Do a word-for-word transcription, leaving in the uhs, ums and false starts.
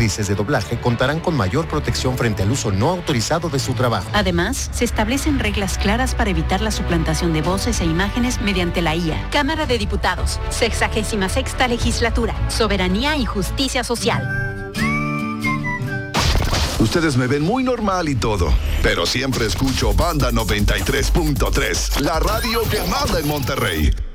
actrices de doblaje contarán con mayor protección frente al uso no autorizado de su trabajo. Además, se establecen reglas claras para evitar la suplantación de voces e imágenes mediante la I A. Cámara de Diputados, sexagésima sexta legislatura, soberanía y justicia social. Ustedes me ven muy normal y todo, pero siempre escucho Banda noventa y tres punto tres, la radio que manda en Monterrey.